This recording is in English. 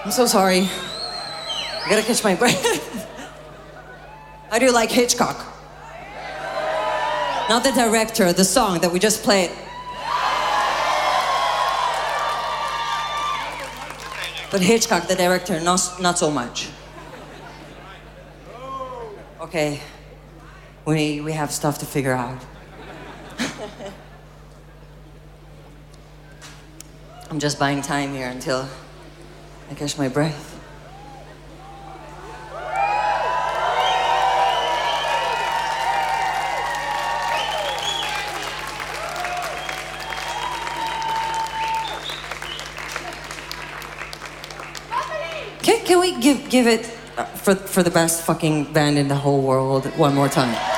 I'm so sorry. I gotta catch my breath. How do you like Hitchcock? Not the director, the song that we just played. But Hitchcock, the director, not so much. Okay, we have stuff to figure out. I'm just buying time here until I catch my breath. Can we give it for the best fucking band in the whole world one more time?